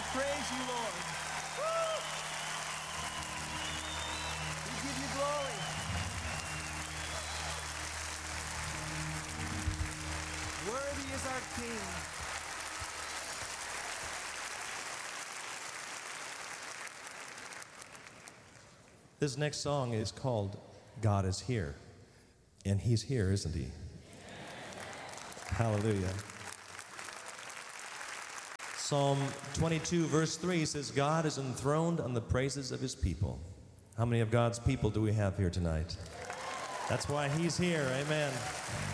praise you, Lord. Woo! We give you glory. Worthy is our King. This next song is called God is Here. And He's here, isn't He? Hallelujah. Psalm 22, verse 3 says, God is enthroned on the praises of His people. How many of God's people do we have here tonight? That's why He's here. Amen.